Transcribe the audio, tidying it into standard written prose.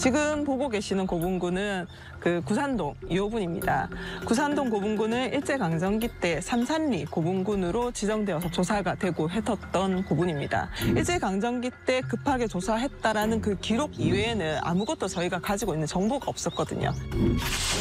지금 보고 계시는 고분군은 그 구산동 2호분입니다. 구산동 고분군은 일제강점기 때 삼산리 고분군으로 지정되어서 조사가 되고 했었던 고분입니다. 일제강점기 때 급하게 조사했다라는 그 기록 이외에는 아무것도 저희가 가지고 있는 정보가 없었거든요.